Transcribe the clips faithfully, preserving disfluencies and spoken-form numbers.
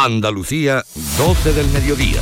Andalucía, doce del mediodía.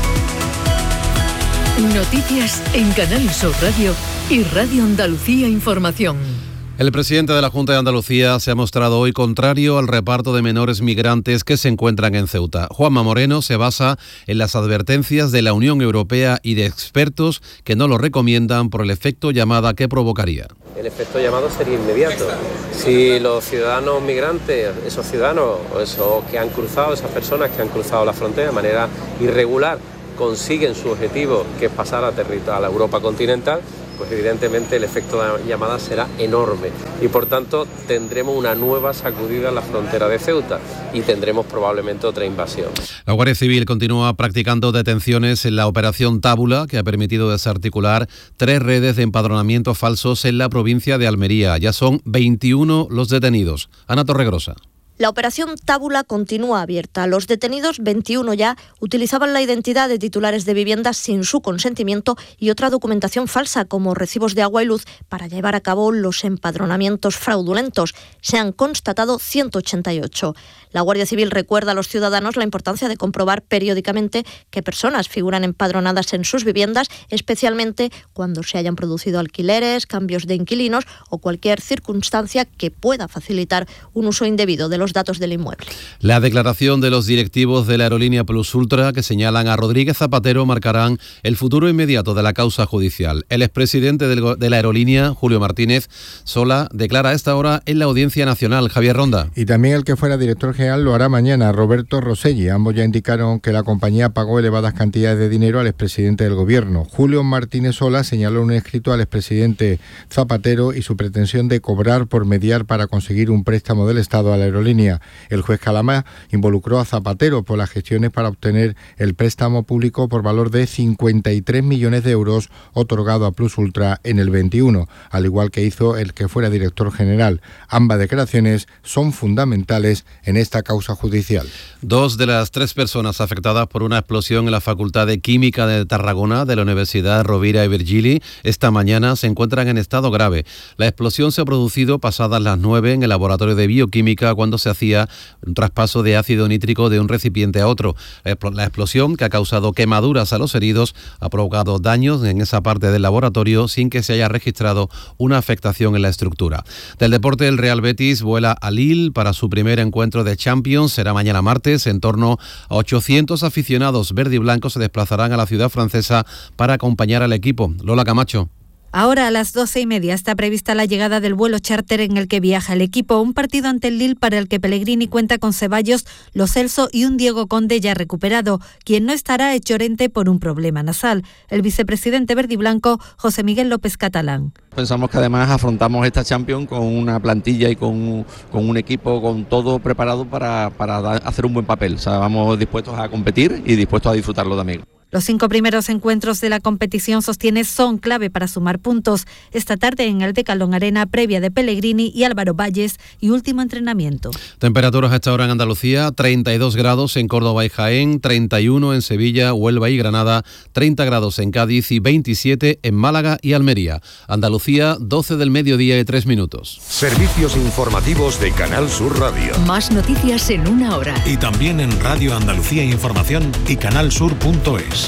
Noticias en Canal Sur Radio y Radio Andalucía Información. El presidente de la Junta de Andalucía se ha mostrado hoy contrario al reparto de menores migrantes que se encuentran en Ceuta. Juanma Moreno se basa en las advertencias de la Unión Europea y de expertos que no lo recomiendan por el efecto llamada que provocaría. El efecto llamado sería inmediato. Si los ciudadanos migrantes, esos ciudadanos o esos que han cruzado, esas personas que han cruzado la frontera de manera irregular, consiguen su objetivo, que es pasar a, territorio, a la Europa continental, pues evidentemente el efecto de llamada será enorme y por tanto tendremos una nueva sacudida en la frontera de Ceuta y tendremos probablemente otra invasión. La Guardia Civil continúa practicando detenciones en la operación Tábula, que ha permitido desarticular tres redes de empadronamiento falsos en la provincia de Almería. Ya son veintiuno los detenidos. Ana Torregrosa. La operación Tábula continúa abierta. Los detenidos, veintiuno ya, utilizaban la identidad de titulares de viviendas sin su consentimiento y otra documentación falsa, como recibos de agua y luz, para llevar a cabo los empadronamientos fraudulentos. Se han constatado ciento ochenta y ocho. La Guardia Civil recuerda a los ciudadanos la importancia de comprobar periódicamente qué personas figuran empadronadas en sus viviendas, especialmente cuando se hayan producido alquileres, cambios de inquilinos o cualquier circunstancia que pueda facilitar un uso indebido de los datos del inmueble. La declaración de los directivos de la aerolínea Plus Ultra, que señalan a Rodríguez Zapatero, marcarán el futuro inmediato de la causa judicial. El expresidente del, de la aerolínea, Julio Martínez Sola, declara a esta hora en la Audiencia Nacional. Javier Ronda. Y también el que fuera director general lo hará mañana, Roberto Roselli. Ambos ya indicaron que la compañía pagó elevadas cantidades de dinero al expresidente del gobierno. Julio Martínez Sola señaló en un escrito al expresidente Zapatero y su pretensión de cobrar por mediar para conseguir un préstamo del Estado a la aerolínea. El juez Calamá involucró a Zapatero por las gestiones para obtener el préstamo público por valor de cincuenta y tres millones de euros otorgado a Plus Ultra en el veintiuno, al igual que hizo el que fuera director general. Ambas declaraciones son fundamentales en esta causa judicial. Dos de las tres personas afectadas por una explosión en la Facultad de Química de Tarragona de la Universidad Rovira i Virgili esta mañana se encuentran en estado grave. La explosión se ha producido pasadas las nueve en el laboratorio de bioquímica cuando se hacía un traspaso de ácido nítrico de un recipiente a otro. La explosión, que ha causado quemaduras a los heridos, ha provocado daños en esa parte del laboratorio sin que se haya registrado una afectación en la estructura. Del deporte, el Real Betis vuela a Lille para su primer encuentro de Champions. Será mañana martes. En torno a ochocientos aficionados verde y blancos se desplazarán a la ciudad francesa para acompañar al equipo. Lola Camacho. Ahora a las doce y media está prevista la llegada del vuelo charter en el que viaja el equipo. Un partido ante el Lille para el que Pellegrini cuenta con Ceballos, Lo Celso y un Diego Conde ya recuperado. Quien no estará es Llorente por un problema nasal. El vicepresidente verdiblanco, José Miguel López Catalán. Pensamos que además afrontamos esta Champions con una plantilla y con, con un equipo con todo preparado para, para hacer un buen papel. O sea, vamos dispuestos a competir y dispuestos a disfrutarlo también. Los cinco primeros encuentros de la competición, sostiene, son clave para sumar puntos. Esta tarde en el Decathlon Arena, previa de Pellegrini y Álvaro Valles y último entrenamiento. Temperaturas a esta hora en Andalucía: treinta y dos grados en Córdoba y Jaén, treinta y uno en Sevilla, Huelva y Granada, treinta grados en Cádiz y veintisiete en Málaga y Almería. Andalucía, doce del mediodía y tres minutos. Servicios informativos de Canal Sur Radio. Más noticias en una hora. Y también en Radio Andalucía Información y canalsur punto es.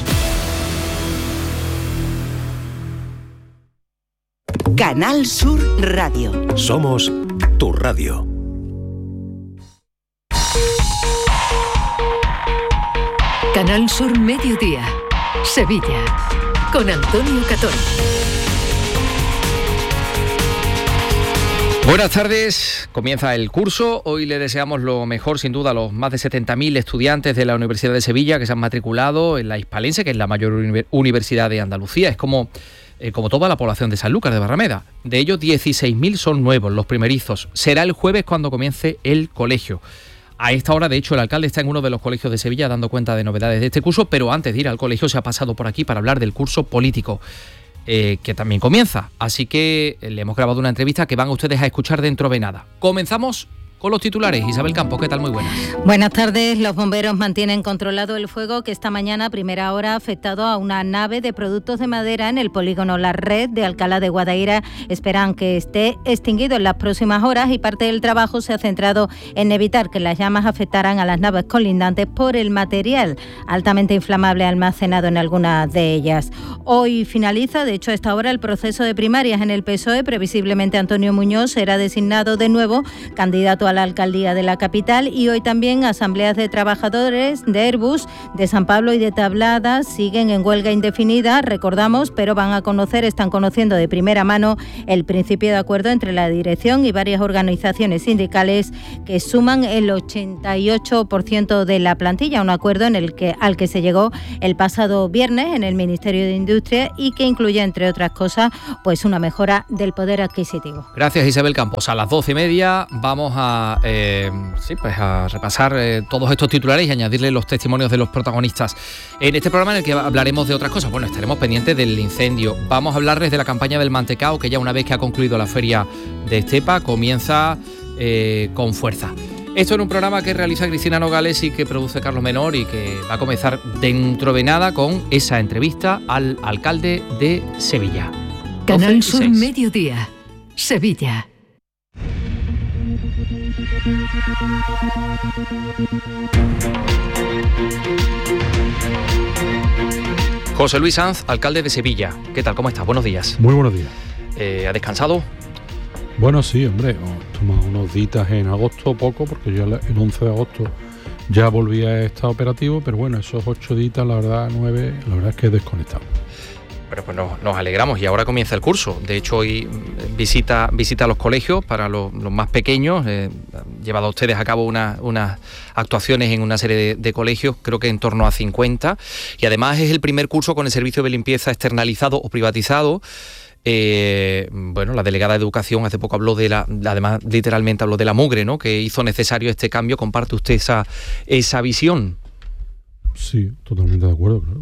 Canal Sur Radio. Somos tu radio. Canal Sur Mediodía. Sevilla. Con Antonio Catón. Buenas tardes, comienza el curso. Hoy le deseamos lo mejor, sin duda, a los más de setenta mil estudiantes de la Universidad de Sevilla que se han matriculado en la Hispalense, que es la mayor universidad de Andalucía. Es como, eh, como toda la población de Sanlúcar de Barrameda. De ellos, dieciséis mil son nuevos, los primerizos. Será el jueves cuando comience el colegio. A esta hora, de hecho, el alcalde está en uno de los colegios de Sevilla dando cuenta de novedades de este curso, pero antes de ir al colegio se ha pasado por aquí para hablar del curso político. Eh, que también comienza, así que le hemos grabado una entrevista que van ustedes a escuchar dentro de nada. Comenzamos con Por los titulares, Isabel Campos, ¿qué tal? Muy buenas. Buenas tardes. Los bomberos mantienen controlado el fuego que esta mañana a primera hora ha afectado a una nave de productos de madera en el polígono La Red de Alcalá de Guadaira. Esperan que esté extinguido en las próximas horas y parte del trabajo se ha centrado en evitar que las llamas afectaran a las naves colindantes por el material altamente inflamable almacenado en algunas de ellas. Hoy finaliza, de hecho a esta hora, el proceso de primarias en el P S O E. Previsiblemente Antonio Muñoz será designado de nuevo candidato a la alcaldía de la capital, y hoy también asambleas de trabajadores de Airbus, de San Pablo y de Tablada siguen en huelga indefinida, recordamos, pero van a conocer, están conociendo de primera mano el principio de acuerdo entre la dirección y varias organizaciones sindicales que suman el ochenta y ocho por ciento de la plantilla, un acuerdo en el que al que se llegó el pasado viernes en el Ministerio de Industria y que incluye, entre otras cosas, pues una mejora del poder adquisitivo. Gracias, Isabel Campos. A las doce y media vamos a, eh, sí, pues a repasar eh, todos estos titulares y añadirle los testimonios de los protagonistas en este programa, en el que hablaremos de otras cosas. Bueno, estaremos pendientes del incendio. Vamos a hablarles de la campaña del mantecao, que ya una vez que ha concluido la feria de Estepa comienza eh, con fuerza. Esto en un programa que realiza Cristina Nogales y que produce Carlos Menor, y que va a comenzar dentro de nada con esa entrevista al alcalde de Sevilla. Canal Sur Mediodía, Sevilla. José Luis Sanz, alcalde de Sevilla. ¿Qué tal? ¿Cómo estás? Buenos días. Muy buenos días. Eh, ¿Ha descansado? Bueno, sí, hombre. He tomado unos días en agosto, poco, porque yo el once de agosto ya volví a estar operativo, pero bueno, esos ocho días, la verdad, nueve, la verdad es que he desconectado. Bueno, pues nos, nos alegramos y ahora comienza el curso. De hecho, hoy visita, visita a los colegios para los, los más pequeños. Eh, han llevado a ustedes a cabo unas una actuaciones en una serie de, de colegios, creo que en torno a cincuenta. Y además es el primer curso con el servicio de limpieza externalizado o privatizado. Eh, bueno, la delegada de Educación hace poco habló de la, además literalmente habló de la mugre, ¿no?, que hizo necesario este cambio. ¿Comparte usted esa, esa visión? Sí, totalmente de acuerdo, claro.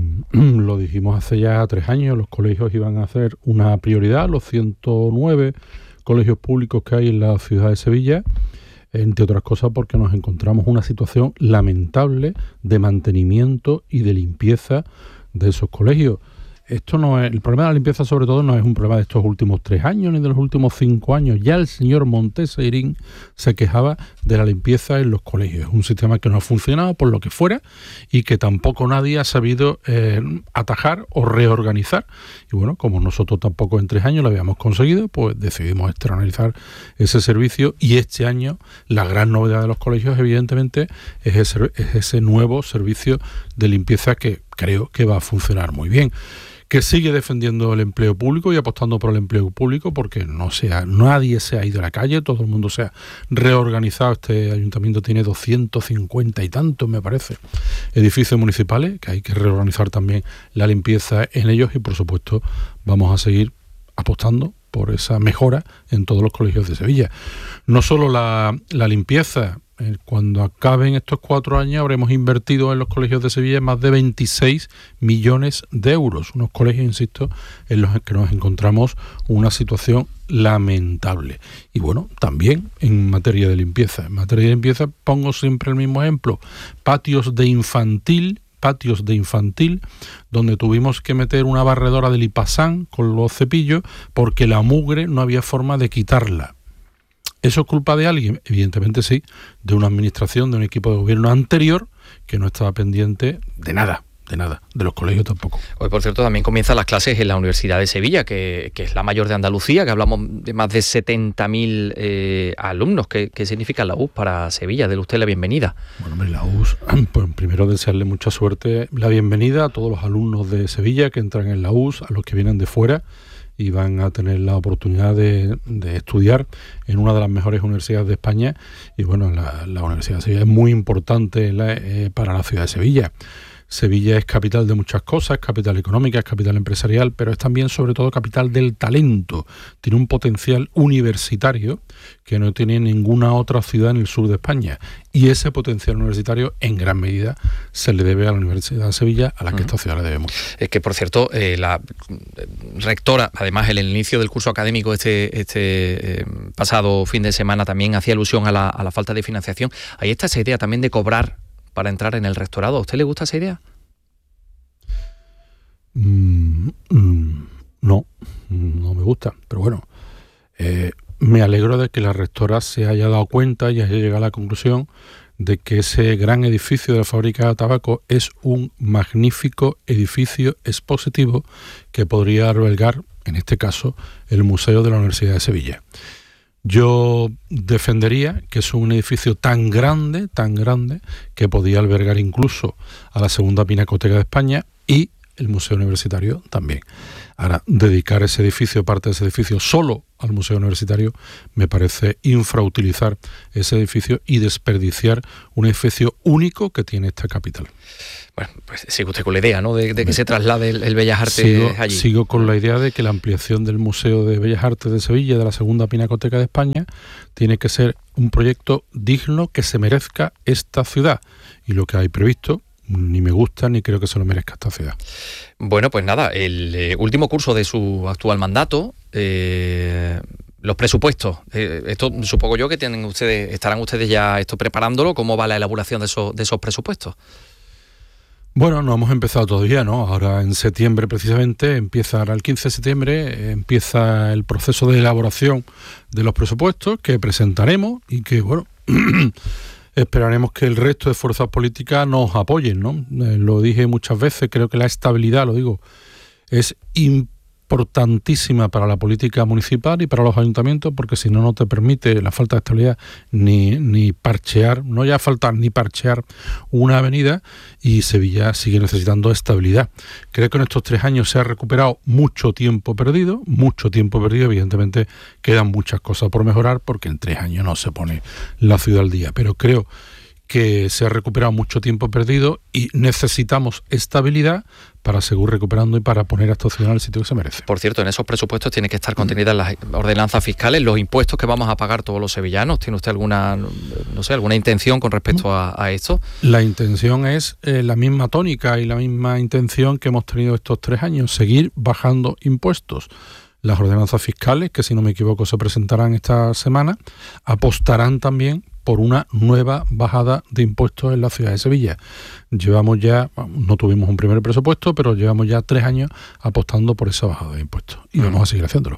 Lo dijimos hace ya tres años, los colegios iban a hacer una prioridad, los ciento nueve colegios públicos que hay en la ciudad de Sevilla, entre otras cosas porque nos encontramos una situación lamentable de mantenimiento y de limpieza de esos colegios. Esto no es, el problema de la limpieza sobre todo no es un problema de estos últimos tres años ni de los últimos cinco años. Ya el señor Monteseirín se quejaba de la limpieza en los colegios. Es un sistema que no ha funcionado por lo que fuera y que tampoco nadie ha sabido eh, atajar o reorganizar. Y bueno, como nosotros tampoco en tres años lo habíamos conseguido, pues decidimos externalizar ese servicio, y este año la gran novedad de los colegios evidentemente es ese, es ese nuevo servicio de limpieza que creo que va a funcionar muy bien, que sigue defendiendo el empleo público y apostando por el empleo público, porque no sea, nadie se ha ido a la calle, todo el mundo se ha reorganizado. Este ayuntamiento tiene doscientos cincuenta y tantos, me parece, edificios municipales, que hay que reorganizar también la limpieza en ellos, y por supuesto vamos a seguir apostando por esa mejora en todos los colegios de Sevilla. No solo la, la limpieza. Cuando acaben estos cuatro años habremos invertido en los colegios de Sevilla más de veintiséis millones de euros. Unos colegios, insisto, en los que nos encontramos una situación lamentable. Y bueno, también en materia de limpieza. En materia de limpieza pongo siempre el mismo ejemplo. Patios de infantil, patios de infantil, donde tuvimos que meter una barredora de Lipasán con los cepillos porque la mugre no había forma de quitarla. ¿Eso es culpa de alguien? Evidentemente sí, de una administración, de un equipo de gobierno anterior que no estaba pendiente de nada, de nada, de los colegios tampoco. Hoy, por cierto, también comienzan las clases en la Universidad de Sevilla, que, que es la mayor de Andalucía, que hablamos de más de setenta mil eh, alumnos. ¿Qué, ¿Qué significa la U S para Sevilla? Dele usted la bienvenida. Bueno, hombre, la U S, pues primero desearle mucha suerte, la bienvenida a todos los alumnos de Sevilla que entran en la U S, a los que vienen de fuera y van a tener la oportunidad de, de estudiar en una de las mejores universidades de España. Y bueno, la, la Universidad de Sevilla es muy importante la, eh, para la ciudad de Sevilla. Sevilla es capital de muchas cosas, capital económica, es capital empresarial, pero es también sobre todo capital del talento. Tiene un potencial universitario que no tiene ninguna otra ciudad en el sur de España. Y ese potencial universitario en gran medida se le debe a la Universidad de Sevilla, a la que uh-huh. esta ciudad le debe mucho. Es que, por cierto, eh, la rectora, además en el inicio del curso académico este, este eh, pasado fin de semana también hacía alusión a la, a la falta de financiación. Ahí está esa idea también de cobrar para entrar en el rectorado. ¿A usted le gusta esa idea? Mm, mm, no, no me gusta, pero bueno, eh, me alegro de que la rectora se haya dado cuenta y haya llegado a la conclusión de que ese gran edificio de la fábrica de tabaco es un magnífico edificio expositivo que podría albergar, en este caso, el Museo de la Universidad de Sevilla. Yo defendería que es un edificio tan grande, tan grande, que podía albergar incluso a la segunda pinacoteca de España y el Museo Universitario también. Ahora, dedicar ese edificio, parte de ese edificio, solo al Museo Universitario, me parece infrautilizar ese edificio y desperdiciar un edificio único que tiene esta capital. Bueno, pues sigue usted con la idea, ¿no?, de, de que se traslade el, el Bellas Artes sigo, allí. Sigo con la idea de que la ampliación del Museo de Bellas Artes de Sevilla, de la segunda pinacoteca de España, tiene que ser un proyecto digno que se merezca esta ciudad. Y lo que hay previsto ni me gusta ni creo que se lo merezca esta ciudad. Bueno, pues nada, el eh, último curso de su actual mandato, eh, los presupuestos, eh, esto supongo yo que tienen ustedes, estarán ustedes ya esto preparándolo. ¿Cómo va la elaboración de esos, de esos presupuestos? Bueno, no hemos empezado todavía, ¿no? Ahora en septiembre precisamente, empieza ahora el quince de septiembre, eh, empieza el proceso de elaboración de los presupuestos que presentaremos y que, bueno, esperaremos que el resto de fuerzas políticas nos apoyen, ¿no? Eh, lo dije muchas veces, creo que la estabilidad, lo digo, es importantísima para la política municipal y para los ayuntamientos, porque si no, no te permite la falta de estabilidad ni, ni parchear, no ya faltar ni parchear una avenida, y Sevilla sigue necesitando estabilidad. Creo que en estos tres años se ha recuperado mucho tiempo perdido, mucho tiempo perdido, evidentemente quedan muchas cosas por mejorar, porque en tres años no se pone la ciudad al día, pero creo que se ha recuperado mucho tiempo perdido y necesitamos estabilidad para seguir recuperando y para poner a esta ciudad en el sitio que se merece. Por cierto, en esos presupuestos tienen que estar contenidas las ordenanzas fiscales, los impuestos que vamos a pagar todos los sevillanos. ¿Tiene usted alguna, no sé, alguna intención con respecto a, a esto? La intención es eh, la misma tónica y la misma intención que hemos tenido estos tres años, seguir bajando impuestos. Las ordenanzas fiscales, que si no me equivoco se presentarán esta semana, apostarán también por una nueva bajada de impuestos en la ciudad de Sevilla. Llevamos ya, no tuvimos un primer presupuesto, pero llevamos ya tres años apostando por esa bajada de impuestos y vamos a seguir haciéndolo.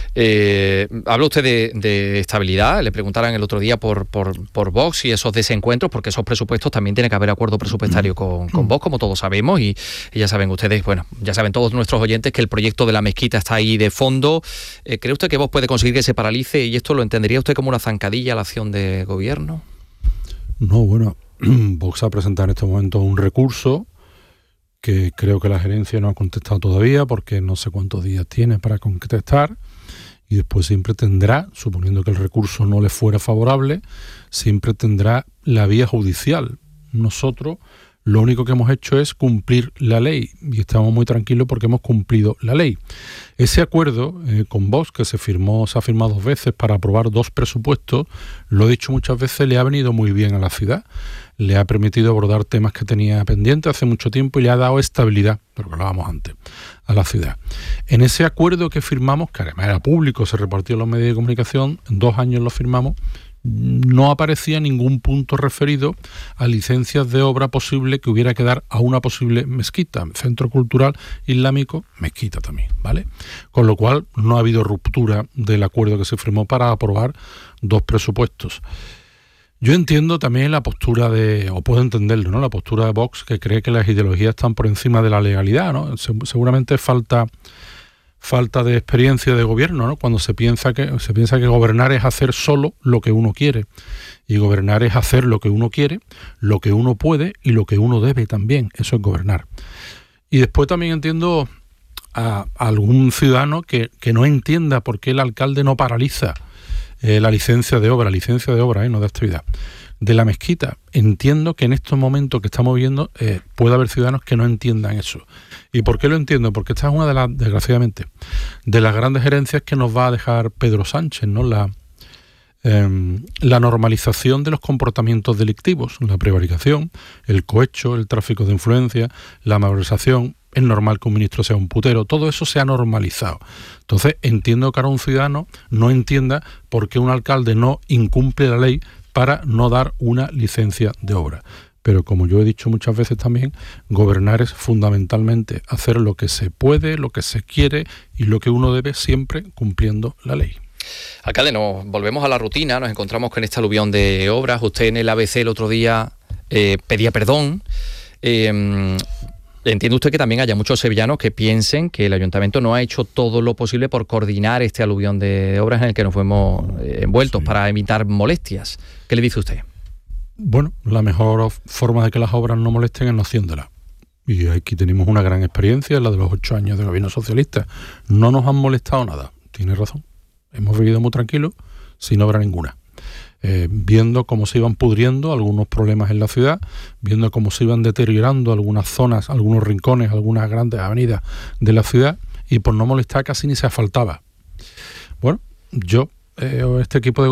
Eh, habla usted de, de estabilidad, le preguntaran el otro día por, por, por Vox y esos desencuentros, porque esos presupuestos también tiene que haber acuerdo presupuestario con, con Vox, como todos sabemos, y, y ya saben ustedes, bueno, ya saben todos nuestros oyentes que el proyecto de la mezquita está ahí de fondo. Eh, ¿Cree usted que Vox puede conseguir que se paralice y esto lo entendería usted como una zancadilla a la acción de gobierno? No, no bueno, Vox ha presentado en este momento un recurso que creo que la gerencia no ha contestado todavía porque no sé cuántos días tiene para contestar, y después siempre tendrá, suponiendo que el recurso no le fuera favorable, siempre tendrá la vía judicial. Nosotros lo único que hemos hecho es cumplir la ley y estamos muy tranquilos porque hemos cumplido la ley. Ese acuerdo eh, con Vox, que se firmó, se ha firmado dos veces para aprobar dos presupuestos, lo he dicho muchas veces, le ha venido muy bien a la ciudad. Le ha permitido abordar temas que tenía pendientes hace mucho tiempo y le ha dado estabilidad, pero que hablábamos antes, a la ciudad. En ese acuerdo que firmamos, que además era público, se repartió en los medios de comunicación, en dos años lo firmamos, no aparecía ningún punto referido a licencias de obra posible que hubiera que dar a una posible mezquita, centro cultural islámico, mezquita también, ¿vale? Con lo cual no ha habido ruptura del acuerdo que se firmó para aprobar dos presupuestos. Yo entiendo también la postura de, o puedo entenderlo, ¿no?, la postura de Vox, que cree que las ideologías están por encima de la legalidad, ¿no? Seguramente falta falta de experiencia de gobierno, ¿no? Cuando se piensa que se piensa que gobernar es hacer solo lo que uno quiere, y gobernar es hacer lo que uno quiere, lo que uno puede y lo que uno debe también. Eso es gobernar. Y después también entiendo a, a algún ciudadano que, que no entienda por qué el alcalde no paraliza eh, la licencia de obra, licencia de obra, ¿eh? No de actividad. de la mezquita. Entiendo que en estos momentos que estamos viendo eh, puede haber ciudadanos que no entiendan eso. ¿Y por qué lo entiendo? Porque esta es una de las, desgraciadamente, de las grandes herencias que nos va a dejar Pedro Sánchez, ¿no? La, eh, la normalización de los comportamientos delictivos, la prevaricación, el cohecho, el tráfico de influencia, la malversación. Es normal que un ministro sea un putero, todo eso se ha normalizado. Entonces entiendo que ahora un ciudadano no entienda por qué un alcalde no incumple la ley para no dar una licencia de obra. Pero como yo he dicho muchas veces también, gobernar es fundamentalmente hacer lo que se puede, lo que se quiere y lo que uno debe, siempre cumpliendo la ley. Alcalde, nos volvemos a la rutina, nos encontramos con este aluvión de obras. Usted en el A B C el otro día eh, pedía perdón. Eh, Entiende usted que también haya muchos sevillanos que piensen que el ayuntamiento no ha hecho todo lo posible por coordinar este aluvión de obras en el que nos fuimos eh, envueltos sí. para evitar molestias. ¿Qué le dice usted? Bueno, la mejor forma de que las obras no molesten es no haciéndolas. Y aquí tenemos una gran experiencia, la de los ocho años de gobierno socialista. No nos han molestado nada. Tiene razón. Hemos vivido muy tranquilos, sin obra ninguna. Eh, viendo cómo se iban pudriendo algunos problemas en la ciudad, viendo cómo se iban deteriorando algunas zonas, algunos rincones, algunas grandes avenidas de la ciudad, y por no molestar casi ni se asfaltaba. Bueno, yo, eh, este equipo de